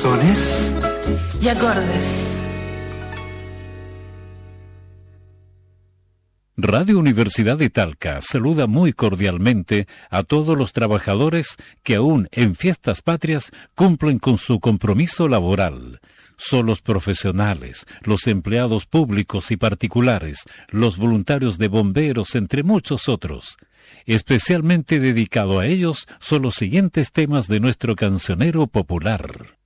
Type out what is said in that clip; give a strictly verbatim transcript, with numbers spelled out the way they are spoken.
sones y acordes. Radio Universidad de Talca saluda muy cordialmente a todos los trabajadores que aún en fiestas patrias cumplen con su compromiso laboral. Son los profesionales, los empleados públicos y particulares, los voluntarios de bomberos, entre muchos otros. Especialmente dedicado a ellos son los siguientes temas de nuestro cancionero popular.